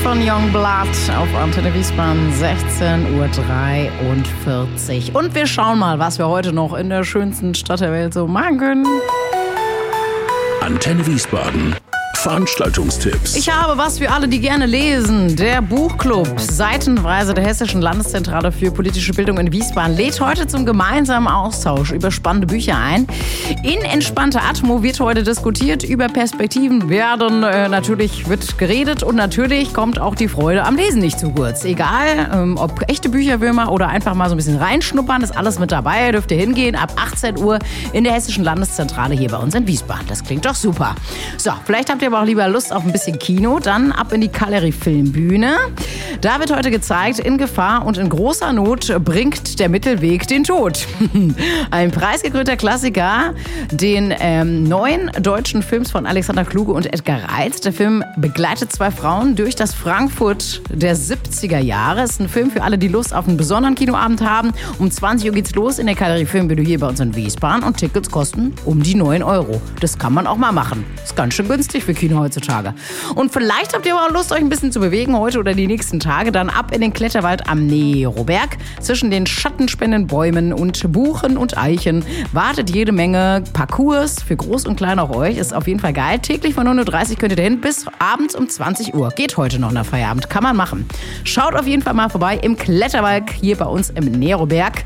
von Youngblood auf Antenne Wiesbaden, 16:43 Uhr. Und wir schauen mal, was wir heute noch in der schönsten Stadt der Welt so machen können. Antenne Wiesbaden. Veranstaltungstipps. Ich habe was für alle, die gerne lesen. Der Buchclub, seitenweise der Hessischen Landeszentrale für politische Bildung in Wiesbaden, lädt heute zum gemeinsamen Austausch über spannende Bücher ein. In entspannter Atmo wird heute diskutiert über Perspektiven, wird geredet und natürlich kommt auch die Freude am Lesen nicht zu kurz. Egal, ob echte Bücherwürmer oder einfach mal so ein bisschen reinschnuppern, ist alles mit dabei. Dürft ihr hingehen ab 18 Uhr in der Hessischen Landeszentrale hier bei uns in Wiesbaden. Das klingt doch super. So, vielleicht habt ihr aber auch lieber Lust auf ein bisschen Kino, dann ab in die Kalerie Filmbühne. Da wird heute gezeigt, in Gefahr und in großer Not bringt der Mittelweg den Tod. Ein preisgekrönter Klassiker, den neuen deutschen Films von Alexander Kluge und Edgar Reitz. Der Film begleitet zwei Frauen durch das Frankfurt der 70er Jahre. Es ist ein Film für alle, die Lust auf einen besonderen Kinoabend haben. Um 20 Uhr geht's los in der Kalerie Filmbühne hier bei uns in Wiesbaden und Tickets kosten um die 9 Euro. Das kann man auch mal machen. Ist ganz schön günstig für Kino heutzutage. Und vielleicht habt ihr aber auch Lust, euch ein bisschen zu bewegen heute oder die nächsten Tage. Dann ab in den Kletterwald am Neroberg. Zwischen den schattenspendenden Bäumen und Buchen und Eichen wartet jede Menge Parcours für groß und klein auch euch. Ist auf jeden Fall geil. Täglich von 9:30 Uhr könnt ihr dahin bis abends um 20 Uhr. Geht heute noch nach Feierabend. Kann man machen. Schaut auf jeden Fall mal vorbei im Kletterwald hier bei uns im Neroberg.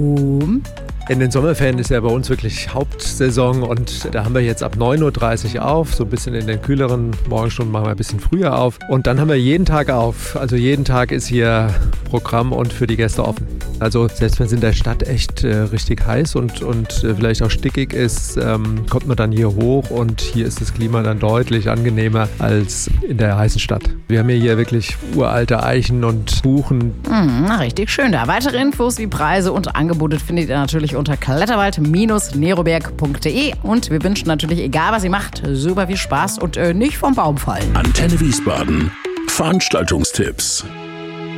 In den Sommerferien ist ja bei uns wirklich Hauptsaison und da haben wir jetzt ab 9:30 Uhr auf, so ein bisschen in den kühleren Morgenstunden machen wir ein bisschen früher auf und dann haben wir jeden Tag auf, also jeden Tag ist hier Programm und für die Gäste offen. Also selbst wenn es in der Stadt echt richtig heiß und vielleicht auch stickig ist, kommt man dann hier hoch und hier ist das Klima dann deutlich angenehmer als in der heißen Stadt. Wir haben hier wirklich uralte Eichen und Buchen. Richtig schön da. Weitere Infos wie Preise und Angebote findet ihr natürlich unter kletterwald-neroberg.de und wir wünschen natürlich, egal was ihr macht, super viel Spaß und nicht vom Baum fallen. Antenne Wiesbaden. Veranstaltungstipps.